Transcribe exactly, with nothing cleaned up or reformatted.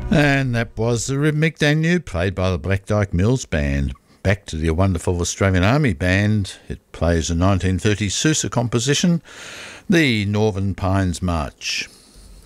And that was the Rhythmic Danube, played by the Black Dyke Mills Band. Back to the wonderful Australian Army Band. It plays a nineteen thirties Sousa composition, the Northern Pines March.